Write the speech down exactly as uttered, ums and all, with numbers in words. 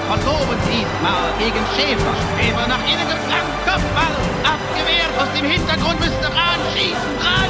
verloren diesmal gegen Schäfer. Schäfer nach innen geflankt, Kopfball, abgewehrt, aus dem Hintergrund müsste Rahn schießen. Rahn